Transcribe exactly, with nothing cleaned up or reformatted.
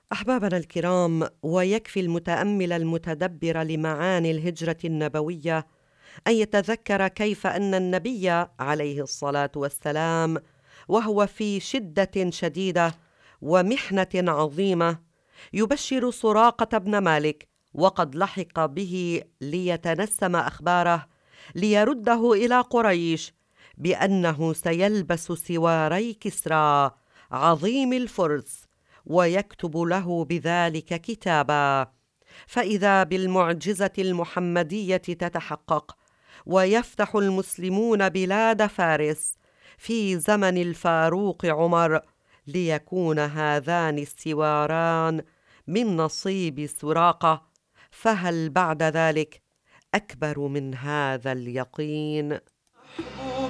أحبابنا الكرام، ويكفي المتأمل المتدبر لمعاني الهجرة النبوية أن يتذكر كيف أن النبي عليه الصلاة والسلام وهو في شدة شديدة ومحنة عظيمة يبشر سراقة بن مالك وقد لحق به ليتنسم أخباره ليرده إلى قريش بأنه سيلبس سواري كسرى عظيم الفرس ويكتب له بذلك كتابا. فإذا بالمعجزة المحمدية تتحقق ويفتح المسلمون بلاد فارس في زمن الفاروق عمر، ليكون هذان السواران من نصيب سراقة، فهل بعد ذلك أكبر من هذا اليقين؟